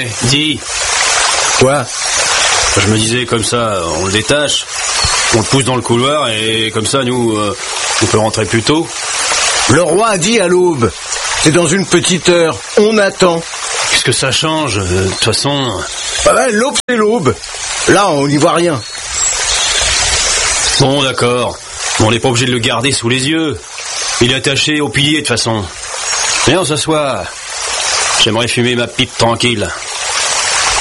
Ouais, dis. Quoi? Je me disais comme ça, on le détache, on le pousse dans le couloir et comme ça, nous, on peut rentrer plus tôt. Le roi a dit à l'aube. C'est dans une petite heure. On attend. Qu'est-ce que ça change? De toute façon... L'aube, c'est l'aube. Là, on n'y voit rien. Bon, d'accord. On n'est pas obligé de le garder sous les yeux. Il est attaché au pilier, de toute façon. Viens, on s'assoit. J'aimerais fumer ma pipe tranquille.